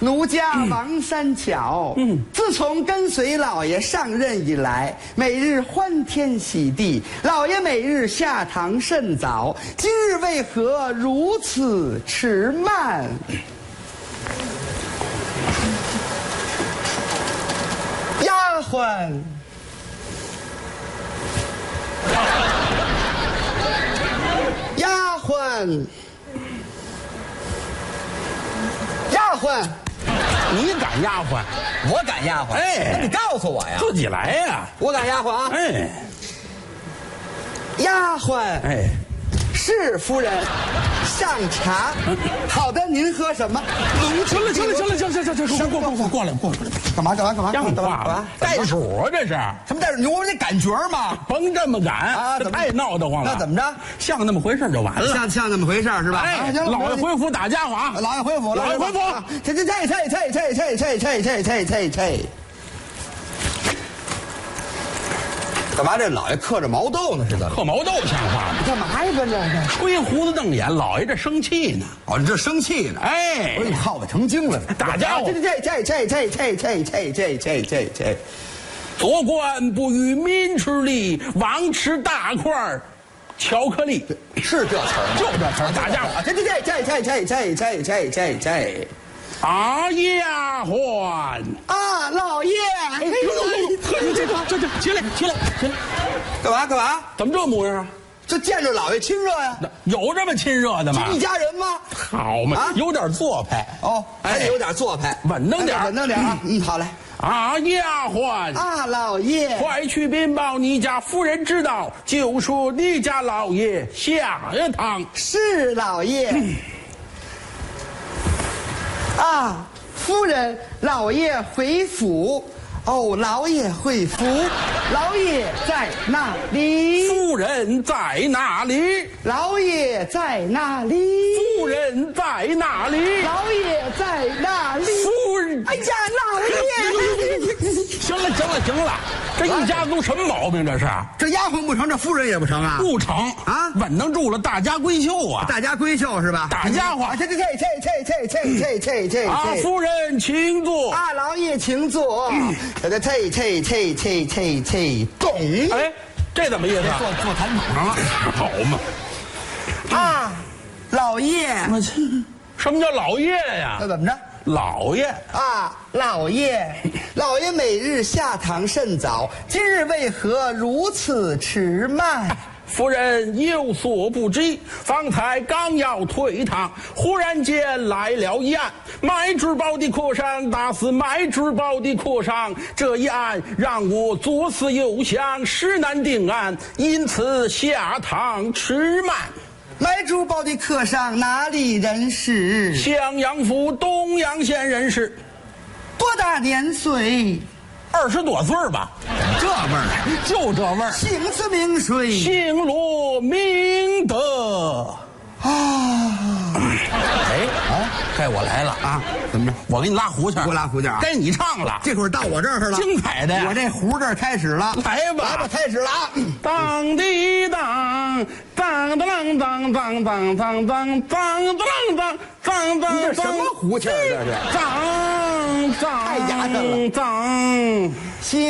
奴家王三巧，自从跟随老爷上任以来，每日欢天喜地，老爷每日下堂甚早，今日为何如此迟慢？丫鬟。丫鬟，丫鬟， 你赶丫鬟？ 我赶丫鬟。 哎， 那你告诉我呀。 自己来呀。 我赶丫鬟啊。 哎， 丫鬟。 哎， 是夫人，上茶。好的，您喝什么？ 行了，过来， 干嘛？ 让话了，袋鼠啊，这是什么袋鼠？我这感觉嘛， 甭这么赶啊，这太闹得慌了。 那怎么着？ 像那么回事就完了。 像那么回事是吧？ 哎，老爷回府打家伙啊！ 老爷回府， 老爷回府。 这，干嘛？这老爷嗑着毛豆呢？是的， 嗑毛豆像话吗？ 干嘛呀？跟这吹胡子瞪眼，老爷这生气呢。 哦，你这生气呢？ 哎， 我给你耗子成精了。 打家伙！ 这， 做官不与民吃力，枉吃大块巧克力。 是这词儿， 就这词儿，打家伙！ 这。 啊，丫鬟啊，老爷！ 哎呦，这，起来！ 干嘛？ 怎么这模样啊？ 这见着老爷亲热呀？ 有这么亲热的吗？ 一家人吗？ 好嘛，有点做派哦，还得有点做派， 稳当点啊。好嘞。 啊，丫鬟！ 啊，老爷！快去禀报你家夫人知道，就说你家老爷下了堂。 是老爷。啊，夫人，老爷回府。哦，老爷回府，老爷在哪里？ 夫人在哪里？ 老爷在哪里？ 夫人在哪里？ 老爷在哪里？ 夫人， 哎呀，老爷！ 行了，这一家子都什么毛病？这是这丫鬟不成，这夫人也不成啊？ 不成啊， 稳当住了，大家闺秀啊！ 大家闺秀是吧？ 大家伙， 这， 啊，夫人请坐。 啊，老爷请坐。懂？ 哎，这怎么意思？ 坐谈筒上了， 好嘛？ 啊，老爷， 什么叫老爷呀？ 那怎么着？ 老爷啊，老爷每日下堂甚早，今日为何如此迟慢？ 夫人有所不知，方才刚要退堂，忽然间来了一案，买珠宝的客商打死买珠宝的客商，这一案让我左思右想，实难定案，因此下堂迟慢。 买珠宝的客商哪里人士？ 襄阳府东阳县人士。 多大年岁 ？20多岁吧。 这味儿， 就这味儿。 姓字名谁？ 姓罗明德。该我来了啊！ 怎么着？ 我给你拉胡琴， 不拉胡琴啊？ 该你唱了。 这会儿到我这儿了， 精彩的呀！ 我这胡这儿开始了， 来吧， 开始了啊！ 当滴当，当当当当当当当当当当当， 你这什么胡琴儿这是？ 当当， 太牙碜了。 当。